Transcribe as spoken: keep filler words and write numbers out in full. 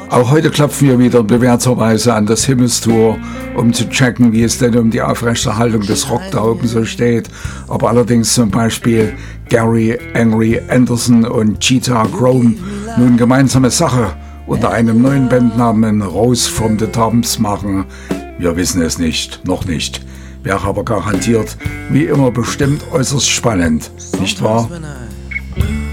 Auch heute klopfen wir wieder bewährterweise an das Himmelstor, um zu checken, wie es denn um die Aufrechterhaltung des Rock da oben so steht. Ob allerdings zum Beispiel Gary Angry Anderson und Cheetah Chrome nun gemeinsame Sache unter einem neuen Bandnamen Rose from the Tombs machen. Wir wissen es nicht, noch nicht. Wäre aber garantiert, wie immer bestimmt äußerst spannend, nicht wahr?